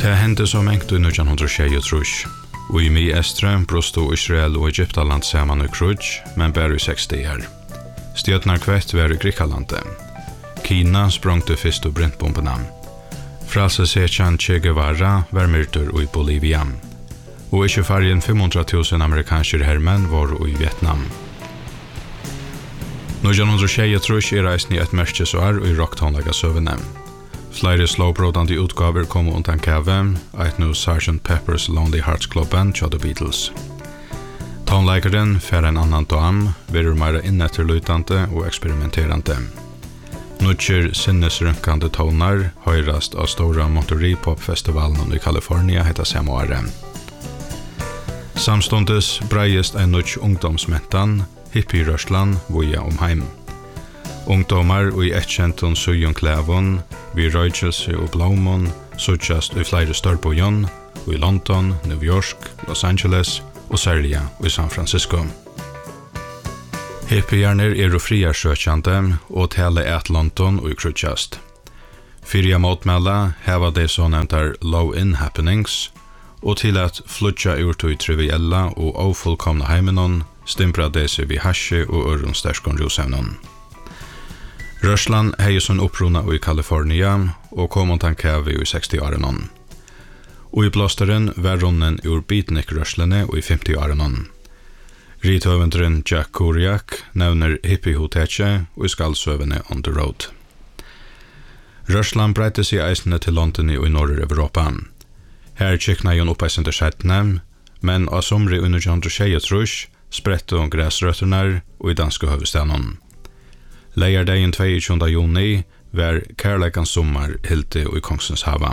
Det hendte som engt i 1923, og i Estre brosto Israel og Egyptaland saman i krudj, men bare i 60 år. Stjøtnar kvett var i Grikalandet. Kina sprangte fyrst og brintbombena. Frelsesekjan Che Guevara var myrtur i Bolivia. Og ikkje fargen 500.000 amerikanske hermenn var i Vietnam. 1923 reisni et merkesår i rocktonlagasøvene. Flere slowbrodande utgaver kom undan kave, eit nu Sgt. Pepper's Lonely Hearts Clubben tja The Beatles. Tonleikeren fer en annan dam, verur meira innetterløytande og eksperimenterande. Nutjer sinnesrynkande tonar høyrast av stora Monterey-pop-festivalen i California heta samme året. Samstundes breiest ein nutj ungdomsmentan, hippie-rørslan, voja heim. Ungdomar og i ettkjentun sujun klævun, vi røykjelse og blomon, suttjast i flere størbojon, i London, New York, Los Angeles og særlig i San Francisco. Hippierner og friarsøkjande og tale et London og i krutjast. Fyrja motmella heva det så nevntar low-in happenings, og til at flutja ut i triviella og ofullkomna heimenon, stimpra det seg vi hasje og ørun sterskon rusevnon. Rørsland hei som opprona i California og kom undan kave i 60-årenon. Og i blåsteren var runnen ur beatnik-rørslene i 50-årenon. Rithøvendren Jack Kerouac nevner hippie-hotetje og i skallsøvene on the road. Rørsland breite seg eisene til London i Nord-Europa. Her kikna jon oppeisende skjettene, men av somri under 1923 sprette om græsrøtternar og i danske høvestanon. Leiardagen 22. juni var kærleikans sommar hilti i Kongsens hava.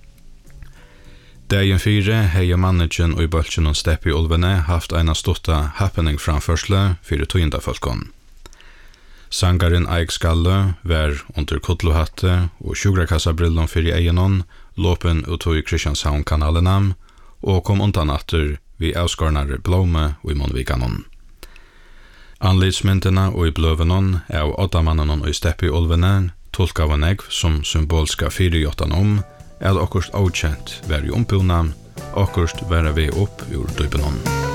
Dagen 4 hei managen og i bølgen og stepp i ulvene haft eina stotta happening framførsle fyrir tøyendafolkon. Sangaren Eik Skalle var under kudluhatte og sjugrakassabrillon fyrir egenon, låpen ut i Kristianshavn-kanalena og kom undan atter vi avskornare blome og i Monvikanon. Anlidsmyndina og i bløvenon av 8 mannen og i stepp i ulvene tolka av negv som symbolska 4-8 at okkurst avkjent var i ompuna, okkurst var vi opp ur dypenon.